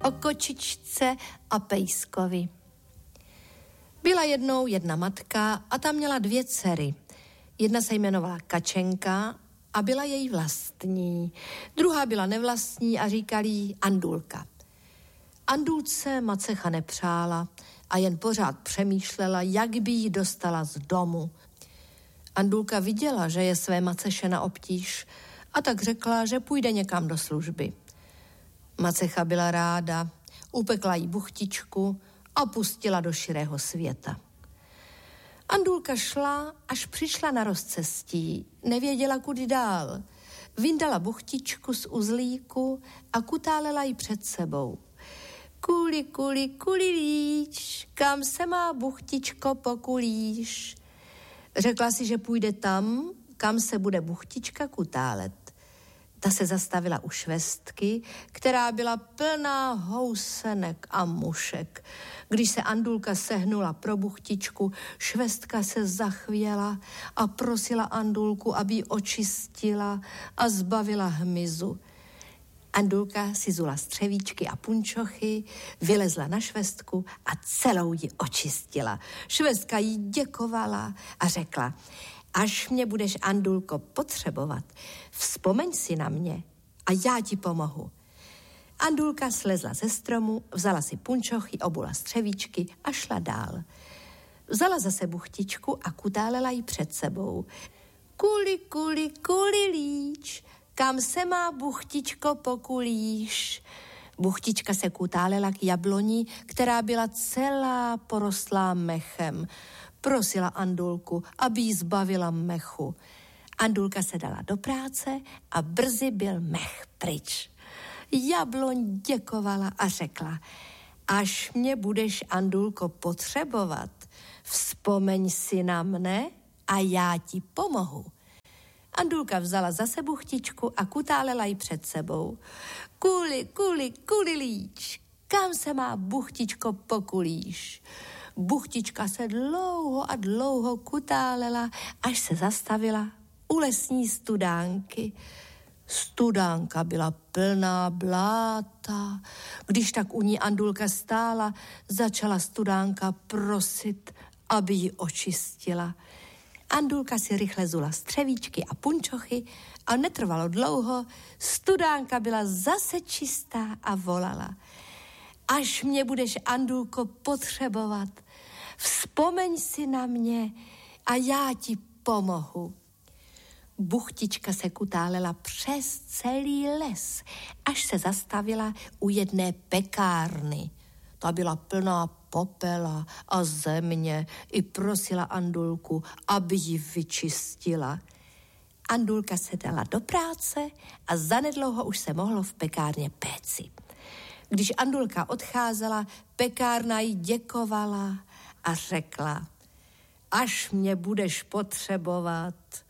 o kočičce a pejskovi. Byla jednou jedna matka a ta měla 2 dcery. Jedna se jmenovala Kačenka a byla její vlastní. Druhá byla nevlastní a říkali jí Andulka. Andulce macecha nepřála a jen pořád přemýšlela, jak by jí dostala z domu. Andulka viděla, že je své maceše na obtíž a tak řekla, že půjde někam do služby. Macecha byla ráda, upekla jí buchtičku a pustila do širého světa. Andulka šla, až přišla na rozcestí. Nevěděla, kudy dál. Vyndala buchtičku z uzlíku a kutálela ji před sebou. Kuli, kuli, kulilíč, kam se má buchtičko pokulíš? Řekla si, že půjde tam, kam se bude buchtička kutálet. Ta se zastavila u švestky, která byla plná housenek a mušek. Když se Andulka sehnula pro buchtičku, švestka se zachvěla a prosila Andulku, aby ji očistila a zbavila hmyzu. Andulka si zula střevíčky a punčochy, vylezla na švestku a celou ji očistila. Švestka jí děkovala a řekla: až mě budeš, Andulko, potřebovat, vzpomeň si na mě a já ti pomohu. Andulka slezla ze stromu, vzala si punčochy, obula střevíčky a šla dál. Vzala zase buchtičku a kutálela ji před sebou. Kuli, kuli, kulilíč, kam se má buchtičko pokulíš? Buchtička se kutálela k jabloni, která byla celá porostlá mechem. Prosila Andulku, aby jí zbavila mechu. Andulka se dala do práce a brzy byl mech pryč. Jabloň děkovala a řekla: až mě budeš, Andulko, potřebovat, vzpomeň si na mne a já ti pomohu. Andulka vzala zase buchtičku a kutálela ji před sebou. Kuli, kuli, kulilíč, kam se má buchtičko pokulíš? Buchtička se dlouho a dlouho kutálela, až se zastavila u lesní studánky. Studánka byla plná bláta. Když tak u ní Andulka stála, začala studánka prosit, aby ji očistila. Andulka si rychle zula střevíčky a punčochy a netrvalo dlouho, studánka byla zase čistá a volala: až mě budeš, Andulko, potřebovat, vzpomeň si na mě a já ti pomohu. Buchtička se kutálela přes celý les, až se zastavila u jedné pekárny. Ta byla plná popela a země i prosila Andulku, aby ji vyčistila. Andulka se dala do práce a zanedlouho už se mohlo v pekárně péci. Když Andulka odcházela, pekárna jí děkovala a řekla: až mě budeš potřebovat,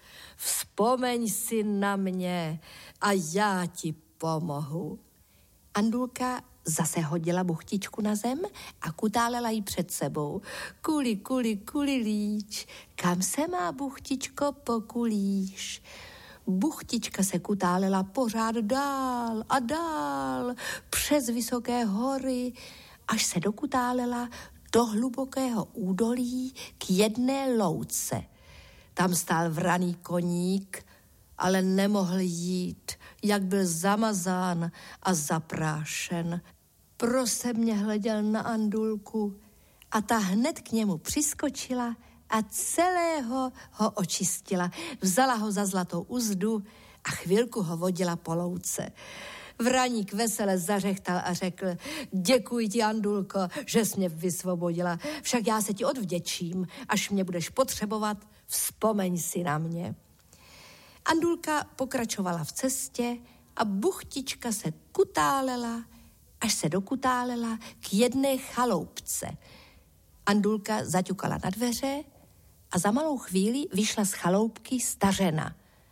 vzpomeň si na mě a já ti pomohu. Andulka zase hodila buchtičku na zem a kutálela ji před sebou. Kuli, kuli, kulilíč, kam se má buchtičko pokulíš? Buchtička se kutálela pořád dál a dál přes vysoké hory, až se dokutálela do hlubokého údolí k jedné louce. Tam stál vraný koník, ale nemohl jít, jak byl zamazán a zaprášen. Prosebně hleděl na Andulku a ta hned k němu přiskočila a celého ho očistila. Vzala ho za zlatou uzdu a chvilku ho vodila po louce. Vraník vesele zařechtal a řekl: děkuji ti, Andulko, že jsi mě vysvobodila, však já se ti odvděčím, až mě budeš potřebovat, vzpomeň si na mě. Andulka pokračovala v cestě a buchtička se kutálela, až se dokutálela k jedné chaloupce. Andulka zaťukala na dveře a za malou chvíli vyšla z chaloupky stařena.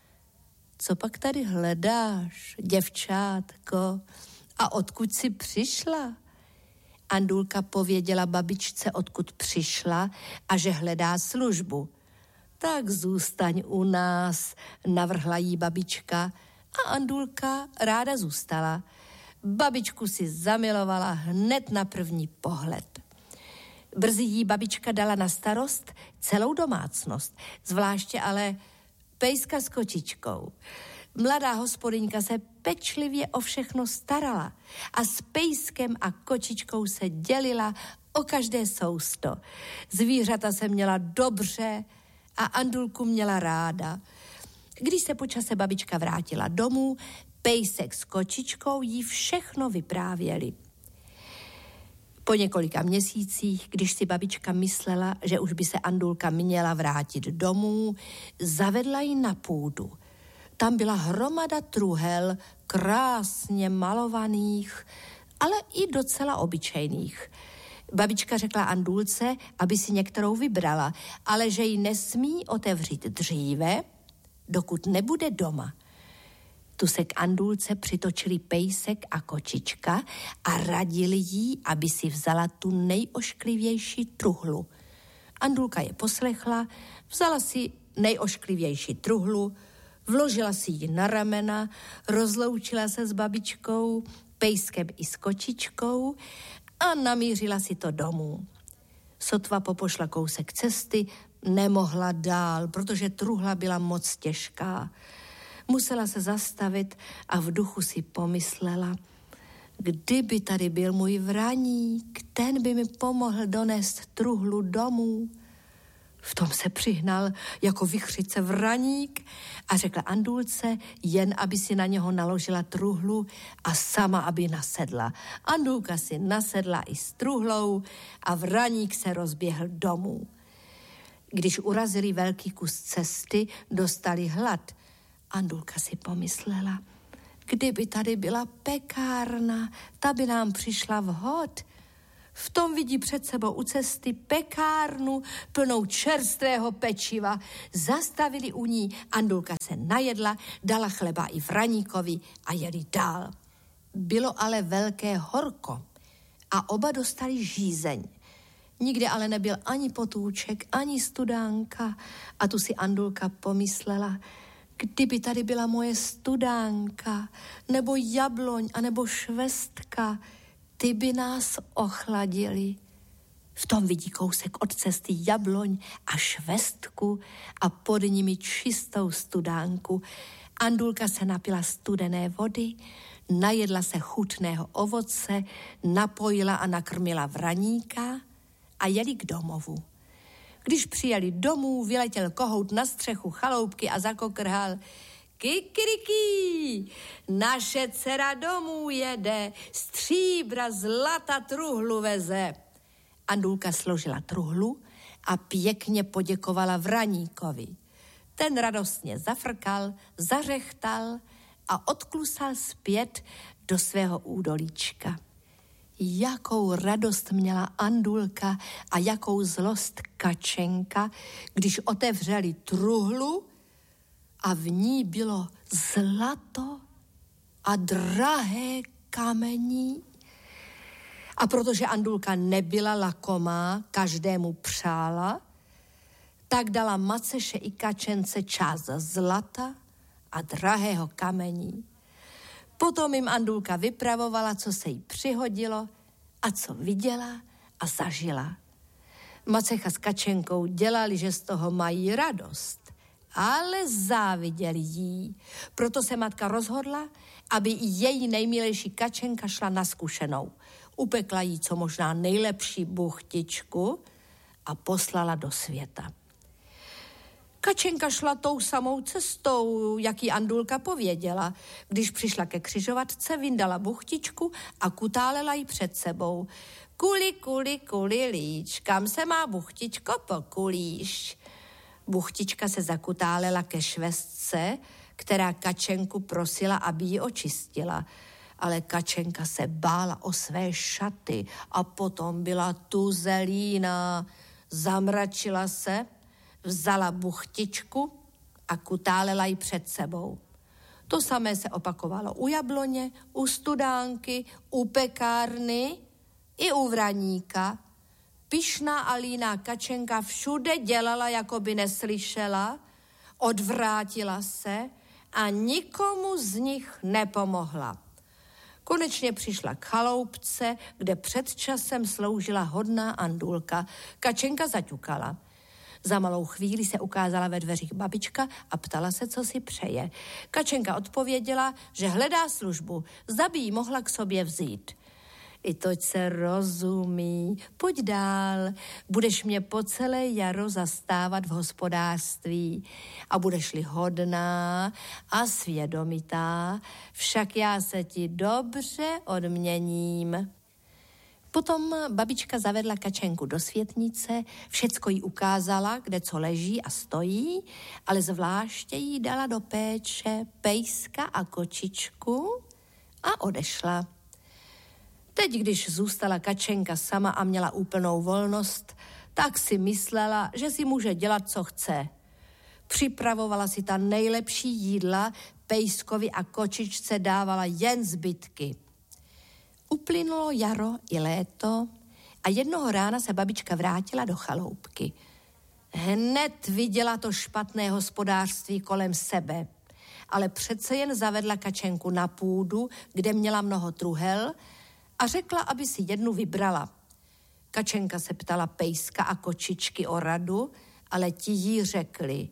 Co pak tady hledáš, děvčátko? A odkud jsi přišla? Andulka pověděla babičce, odkud přišla a že hledá službu. Tak zůstaň u nás, navrhla jí babička a Andulka ráda zůstala. Babičku si zamilovala hned na první pohled. Brzy jí babička dala na starost celou domácnost, zvláště ale pejska s kočičkou. Mladá hospodyňka se pečlivě o všechno starala a s pejskem a kočičkou se dělila o každé sousto. Zvířata se měla dobře a Andulku měla ráda. Když se po čase babička vrátila domů, pejsek s kočičkou jí všechno vyprávěli. Po několika měsících, když si babička myslela, že už by se Andulka měla vrátit domů, zavedla ji na půdu. Tam byla hromada truhel, krásně malovaných, ale i docela obyčejných. Babička řekla Andulce, aby si některou vybrala, ale že ji nesmí otevřít dříve, dokud nebude doma. Tu se k Andulce přitočili pejsek a kočička a radili jí, aby si vzala tu nejošklivější truhlu. Andulka je poslechla, vzala si nejošklivější truhlu, vložila si ji na ramena, rozloučila se s babičkou, pejskem i s kočičkou a namířila si to domů. Sotva popošla kousek cesty, nemohla dál, protože truhla byla moc těžká. Musela se zastavit a v duchu si pomyslela, kdyby tady byl můj vraník, ten by mi pomohl donést truhlu domů. V tom se přihnal jako vichřice vraník a řekla Andulce, jen aby si na něho naložila truhlu a sama aby nasedla. Andulka si nasedla i s truhlou a vraník se rozběhl domů. Když urazili velký kus cesty, dostali hlad. Andulka si pomyslela, kdyby tady byla pekárna, ta by nám přišla vhod. V tom vidí před sebou u cesty pekárnu plnou čerstvého pečiva. Zastavili u ní, Andulka se najedla, dala chleba i vraníkovi a jeli dál. Bylo ale velké horko a oba dostali žízeň. Nikde ale nebyl ani potůček, ani studánka a tu si Andulka pomyslela, kdyby tady byla moje studánka, nebo jabloň, anebo švestka, ty by nás ochladili. V tom vidí kousek od cesty jabloň a švestku a pod nimi čistou studánku. Andulka se napila studené vody, najedla se chutného ovoce, napojila a nakrmila vraníka a jeli k domovu. Když přijeli domů, vyletěl kohout na střechu chaloupky a zakokrhal: Kikiriki, naše dcera domů jede, stříbra, zlata truhlu veze. Andulka složila truhlu a pěkně poděkovala vraníkovi. Ten radostně zafrkal, zařechtal a odklusal zpět do svého údolíčka. Jakou radost měla Andulka a jakou zlost Kačenka, když otevřeli truhlu a v ní bylo zlato a drahé kamení. A protože Andulka nebyla lakomá, každému přála, tak dala Maceše i Kačence část zlata a drahého kamení. Potom jim Andulka vypravovala, co se jí přihodilo a co viděla a zažila. Macecha s Kačenkou dělali, že z toho mají radost, ale záviděli jí. Proto se matka rozhodla, aby i její nejmilejší Kačenka šla na zkušenou. Upekla jí co možná nejlepší buchtičku a poslala do světa. Kačenka šla tou samou cestou, jak jí Andulka pověděla. Když přišla ke křižovatce, vyndala buchtičku a kutálela ji před sebou. Kuli, kuli, kuli, líč, kam se má buchtičko pokulíš? Buchtička se zakutálela ke švestce, která Kačenku prosila, aby ji očistila. Ale Kačenka se bála o své šaty a potom byla tuzelína. Zamračila se, vzala buchtičku a kutálela ji před sebou. To samé se opakovalo u jabloně, u studánky, u pekárny i u vraníka. Pyšná a líná Kačenka všude dělala, jako by neslyšela, odvrátila se a nikomu z nich nepomohla. Konečně přišla k chaloupce, kde před časem sloužila hodná Andulka. Kačenka zaťukala. Za malou chvíli se ukázala ve dveřích babička a ptala se, co si přeje. Kačenka odpověděla, že hledá službu, zda by jí mohla k sobě vzít. I toť se rozumí, pojď dál, budeš mě po celé jaro zastávat v hospodářství a budeš-li hodná a svědomitá, však já se ti dobře odměním. Potom babička zavedla Kačenku do světnice, všecko jí ukázala, kde co leží a stojí, ale zvláště jí dala do péče pejska a kočičku a odešla. Teď, když zůstala Kačenka sama a měla úplnou volnost, tak si myslela, že si může dělat, co chce. Připravovala si ta nejlepší jídla, pejskovi a kočičce dávala jen zbytky. Uplynulo jaro i léto a jednoho rána se babička vrátila do chaloupky. Hned viděla to špatné hospodářství kolem sebe, ale přece jen zavedla Kačenku na půdu, kde měla mnoho truhel, a řekla, aby si jednu vybrala. Kačenka se ptala pejska a kočičky o radu, ale ti jí řekli: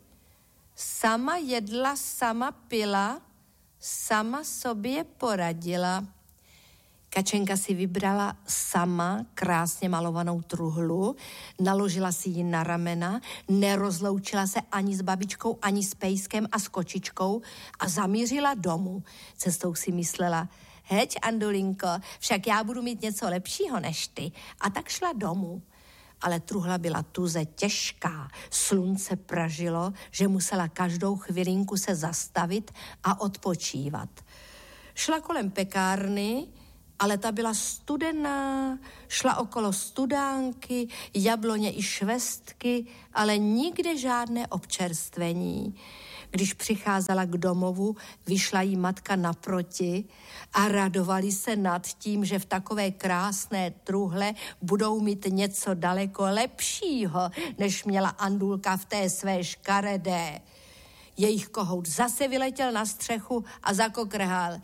sama jedla, sama pila, sama sobě poradila. Kačenka si vybrala sama krásně malovanou truhlu, naložila si ji na ramena, nerozloučila se ani s babičkou, ani s pejskem a s kočičkou a zamířila domů. Cestou si myslela: heď, Andulinko, však já budu mít něco lepšího než ty. A tak šla domů. Ale truhla byla tuze těžká, slunce pražilo, že musela každou chvilinku se zastavit a odpočívat. Šla kolem pekárny, ale ta byla studená, šla okolo studánky, jabloně i švestky, ale nikde žádné občerstvení. Když přicházela k domovu, vyšla jí matka naproti a radovali se nad tím, že v takové krásné truhle budou mít něco daleko lepšího, než měla Andulka v té své škaredé. Jejich kohout zase vyletěl na střechu a zakokrhal: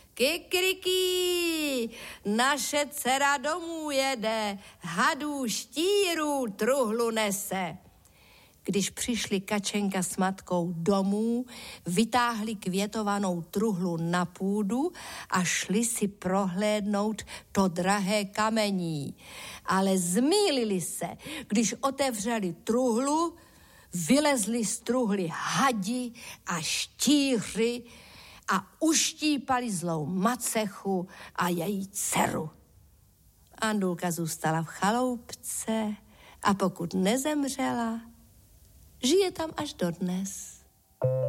Kikriký, naše dcera domů jede, hadů štírů truhlu nese. Když přišli Kačenka s matkou domů, vytáhli květovanou truhlu na půdu a šli si prohlédnout to drahé kamení. Ale zmýlili se, když otevřeli truhlu, vylezli z truhly hadi a štíři a uštípali zlou macechu a její dceru. Andulka zůstala v chaloupce a pokud nezemřela, žije tam až dodnes.